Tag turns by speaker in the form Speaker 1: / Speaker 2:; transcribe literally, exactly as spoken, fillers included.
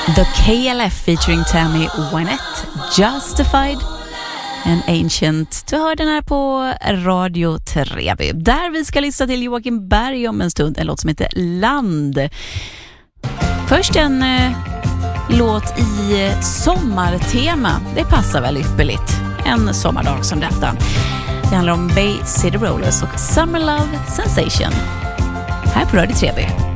Speaker 1: The K L F featuring Tammy Wynette, Justified and Ancient. Du hör den här på Radio Treby, där vi ska lyssna till Joakim Berg om en stund, en låt som heter Land. Först en eh, låt i sommartema. Det passar väl ypperligt en sommardag som detta. Det handlar om Bay City Rollers och Summer Love Sensation här på Radio Treby.